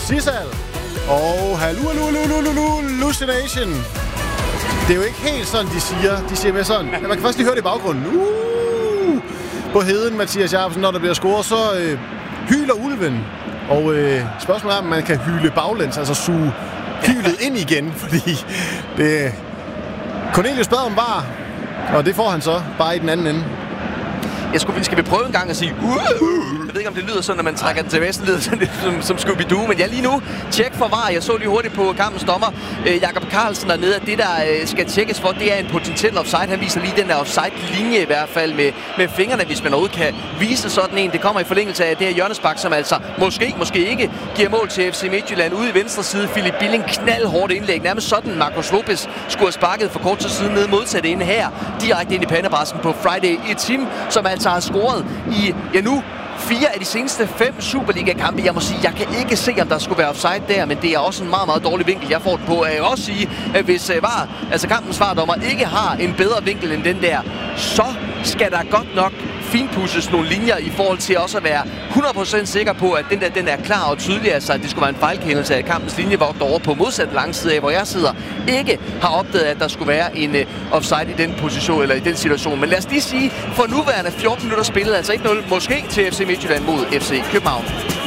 Sissal og hallucination. Det er jo ikke helt sådan, de siger. De siger mere sådan. Man kan først lige høre det i baggrunden. På heden, Mathias Jacobsen, når der bliver scoret, så hyler ulven. Og spørgsmålet er, om man kan hyle baglæns, altså suge hylet ind igen, fordi det Cornelius bad om var, og det får han så bare i den anden ende. Skal vi prøve en gang at sige Jeg ved ikke, om det lyder sådan, når man trækker den tilbage, så lyder sådan lidt som Scooby-Doo. Men lige nu, tjek for VAR. Jeg så lige hurtigt på kampens dommer, Jakob Carlsen dernede, at det, der skal tjekkes for, det er en potentiel offside. Han viser lige den der offside-linje i hvert fald med fingrene, hvis man overhovedet kan vise sådan en. Det kommer i forlængelse af det her hjørnespark, som altså måske ikke giver mål til FC Midtjylland. Ude i venstre side, Philip Billing, knaldhårdt indlæg. Nærmest sådan, Marcos Lopez skulle have sparket for kort tid siden ned modsat inde her. Direkte ind i pandebrassen på Friday Etim, som altså har scoret i, nu 4 af de seneste 5 Superliga-kampe. Jeg må sige, jeg kan ikke se, om der skulle være offside der, men det er også en meget, meget dårlig vinkel, jeg får det på. Jeg vil også sige, at hvis kampens VAR-dommer ikke har en bedre vinkel end den der, så skal der godt nok finpudses nogle linjer i forhold til også at være 100% sikker på, at den er klar og tydelig, altså at det skulle være en fejlkendelse af kampens linjevogter over på modsat langside af, hvor jeg sidder, ikke har opdaget, at der skulle være en offside i den position eller i den situation. Men lad os lige sige, for nuværende 14 minutter spillet, altså 1-0 måske til FC Midtjylland mod FC København.